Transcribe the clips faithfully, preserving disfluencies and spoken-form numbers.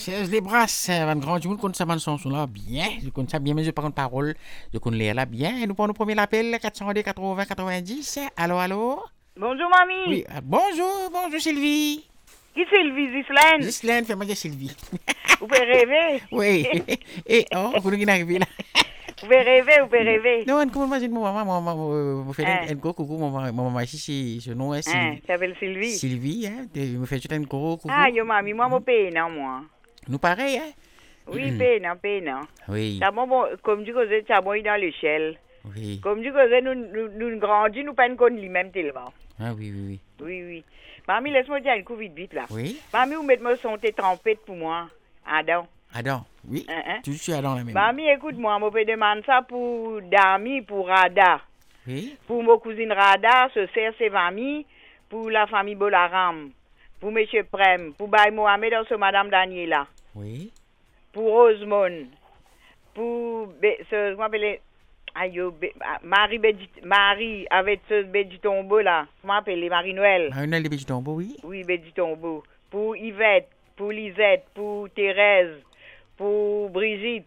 Serge les brasses, un grand jour, qu'on s'amène son son là, bien, je connais ça bien, mais je parle parole, je connais l'air là, bien, et nous prenons le premier appel, quatre cent deux quatre-vingts quatre-vingt-dix, allô, allô? Bonjour, mamie. Oui, ah, bonjour, bonjour Sylvie. Qui Sylvie, Gislaine? Gislaine, fais-moi dire Sylvie. Vous pouvez rêver? Oui, et, oh, vous nous arrivez là. Vous pouvez rêver, vous pouvez rêver. Non, comment moi, mon maman, maman, vous faites Hein. un gros coucou, mon maman, ici, c'est ce nom est Hein, Sylvie. s'appelle Sylvie. Sylvie, hein, vous faites juste un gros coucou. Ah, yo, mamie, moi, mon pays, non, moi. Nous pareil, hein? Oui, pays, non, pays, non. Oui, Ça, bon, bon, comme du côté, ça, bon, dans l'échelle. oui, Comme du côté, nous, nous, nous grandis, nous pas une conne lui-même tellement. ah oui, oui, oui. Oui, oui. Mamie, laisse-moi dire une coup vite, vite, là. Oui, Mamie, vous mettez-moi son thé trempette pour moi. Adam. Adam, oui, Hein, hein. tu suis Adam la même. Mamie, écoute-moi, moi, je demande ça pour Dami, pour Rada. Oui, Pour ma cousine Rada, ce sert ses familles, pour la famille Bolaram, pour M. Prem, pour Baye Mohamed, ce Madame Daniela, oui, pour Rosemond, pour Be- ce comment appelle aïe, oh, Be- ah, Marie Bédit, Marie avec ce Béditombo là, comment appelle Marie Noël, Marinelle de Béjitombo, oui. oui Béditombo, pour Yvette, pour Lisette, pour Thérèse, pour Brigitte,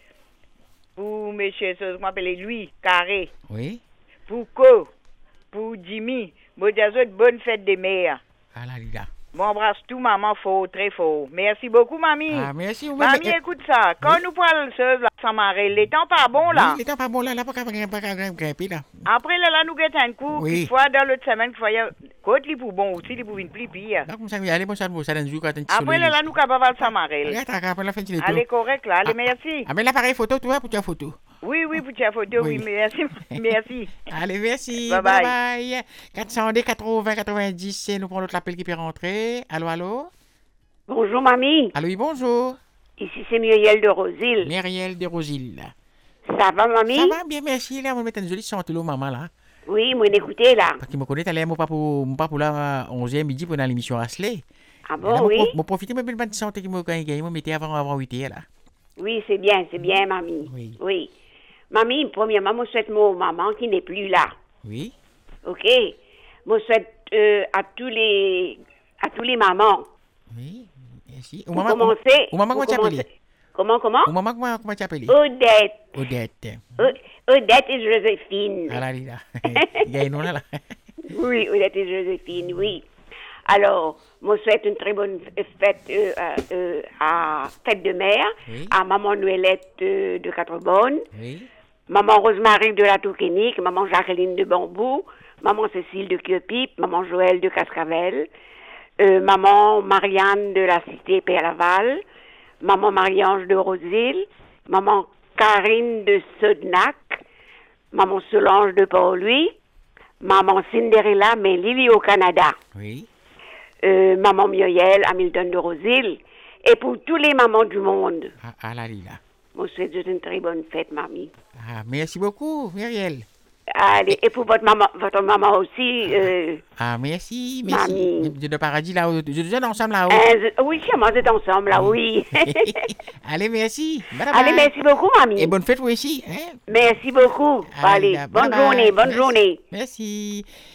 pour monsieur ce comment appelle lui Carré, Oui. pour Co, pour Jimmy, bon des bonne fête des mères. Ah là, là. M'embrasse tout, maman, fort, très fort. Merci beaucoup, mamie. Ah, merci. Oui, Mamie, mais- écoute ça. Quand oui. nous parlons de la Samarelle, les temps pas bon, là. Oui, les temps pas bon là, là, pas qu'à pas qu'à grimper là. Après, là, là, nous guettons un coup. Oui. Une fois dans l'autre semaine, il faut y avoir... Côte, li pour bon aussi, li pour une pli pire. Là, comme ça, oui, allez, bon, ça, bon, ça, dans le jour, quand un petit Après, là, là, nous capables de Samarelle. Regarde, après la fin de l'été. Allez, correct, là. Allez, merci. Ah, mais l'appareil photo, tu vois, pour ta photo. Oui, oui, pour ta photo, oui, Oui. merci. Merci. Allez, merci. Bye Bye bye. bye. quatre cent deux quatre-vingts quatre-vingt-dix, nous prenons l'autre appel qui peut rentrer. Allô, allô? Bonjour mamie, Allô, oui, bonjour. ici c'est Muriel de Rosille. Myriel de Rosille. Ça va mamie? Ça va bien, merci. Là, on va mettre une jolie santé, là, maman, là. Oui, moi écoutez là. Parce qu'il me connaît, t'allais, mon papa, mon papa, là, onze heures midi, pendant l'émission Rasley. Ah Là, bon, moi, oui? pro- moi, profiter, mais une bonne santé qui m'a gagné, moi, mettez avant, avant huit heures, là. Oui, c'est bien, c'est bien mamie. Oui. Oui. Mamie, premièrement, moi souhaite mon maman qui n'est plus là. Oui. OK? Moi souhaite euh, à tous les à tous les mamans. Oui. Merci. Au Vous moment, commencez. au moment vous comment tu commencez- appelles? Comment, comment? Au moment comment, comment tu appelles? Odette. Odette. O- Odette et Joséphine. Ah là, là. Il y a un nom là, là. Oui, Odette et Joséphine, oui. Alors, moi souhaite une très bonne fête euh, euh, euh, à Fête de Mère, Oui. à Maman Noëlette euh, de Quatre-Bonnes, Oui. Maman Rosemary de la Touquenique, Maman Jacqueline de Bambou, Maman Cécile de Queupip, Maman Joël de Cascavel, euh, Maman Marianne de la Cité Père-Laval, Maman Marie-Ange de Roseville, Maman Karine de Sodnac, Maman Solange de Port-Louis, Maman Cinderella, mais Lily au Canada, Oui. euh, Maman Muriel, Hamilton de Roseville, et pour tous les mamans du monde. Ah, ah là, là. Moi, je souhaite une très bonne fête, mamie. Ah, merci beaucoup, Myriel. Allez, et pour votre maman, votre maman aussi, euh, Ah, merci, merci. Mamie. De, de paradis là-haut. De deux ensemble là-haut. euh, oui, comment vous êtes ensemble, là, oui. Allez, merci. Bye bye. Allez, merci beaucoup, mamie. Et bonne fête, vous aussi. Hein? Merci beaucoup. Allez, là, bonne bye bye. journée, bonne Merci. journée. Merci.